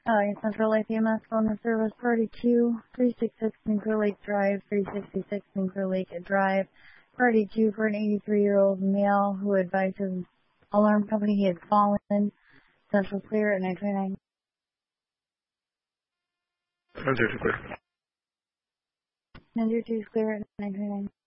Central Lake EMS phone to service party 2, 366 Sinclair Lake Drive, 366 Sinclair Lake Drive. Party 2 for an 83-year-old male who advised his alarm company he had fallen. Central clear at 929. 902 clear. 902 clear at 929.